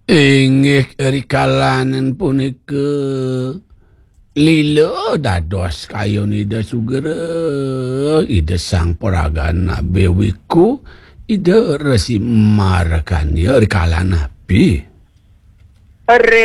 Inggih rikalanen punika lila dados kayonida sugere ida sang poragana bewiku ida resi marakan ya rikalan nabi.